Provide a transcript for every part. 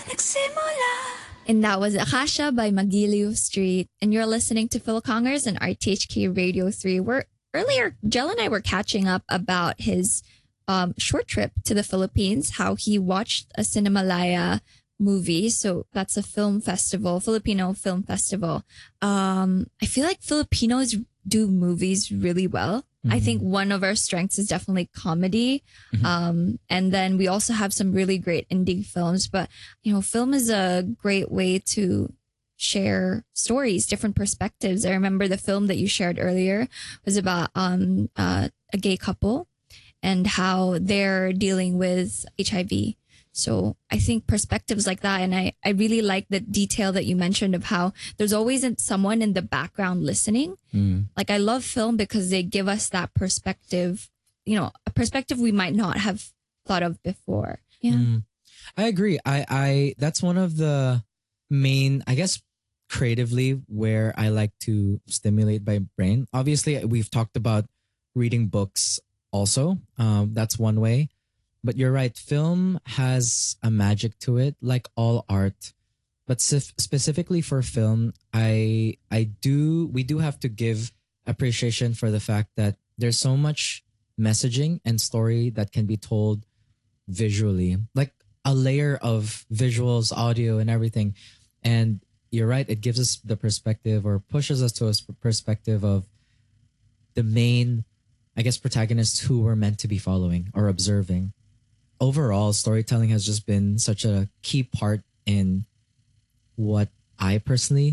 Nagsimula. And that was Akasha by Magiliu Street. And you're listening to Phil Congers and RTHK Radio 3. Earlier, Jel and I were catching up about his short trip to the Philippines, how he watched a Cinemalaya movie. So that's a film festival, Filipino film festival. I feel like Filipinos do movies really well. I think one of our strengths is definitely comedy. And then we also have some really great indie films. But, you know, film is a great way to share stories, different perspectives. I remember the film that you shared earlier was about a gay couple and how they're dealing with HIV. So I think perspectives like that. And I really like the detail that you mentioned of how there's always someone in the background listening. Like I love film because they give us that perspective, you know, a perspective we might not have thought of before. Yeah. I agree. I that's one of the main, I guess, creatively where I like to stimulate my brain. Obviously, we've talked about reading books also. That's one way. But you're right, film has a magic to it, like all art. But specifically for film, we do have to give appreciation for the fact that there's so much messaging and story that can be told visually, like a layer of visuals, audio, and everything. And you're right, it gives us the perspective or pushes us to a perspective of the main, I guess, protagonists who we're meant to be following or observing. Overall, storytelling has just been such a key part in what I personally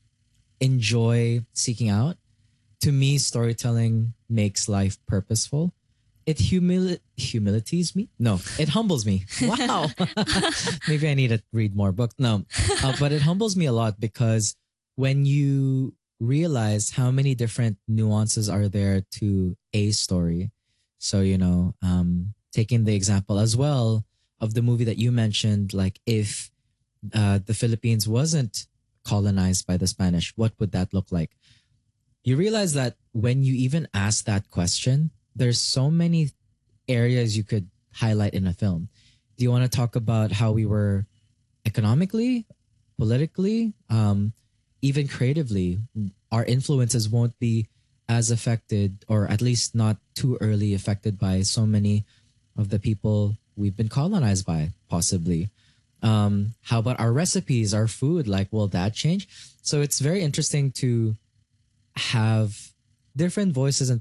enjoy seeking out. To me, storytelling makes life purposeful. It humilities me. No, it humbles me. Wow. Maybe I need to read more books. No, but it humbles me a lot because when you realize how many different nuances are there to a story. So, you know, taking the example as well of the movie that you mentioned, like if the Philippines wasn't colonized by the Spanish, what would that look like? You realize that when you even ask that question, there's so many areas you could highlight in a film. Do you want to talk about how we were economically, politically, even creatively? Our influences won't be as affected, or at least not too early affected by so many of the people we've been colonized by, possibly. How about our recipes, our food? Like, will that change? So it's very interesting to have different voices and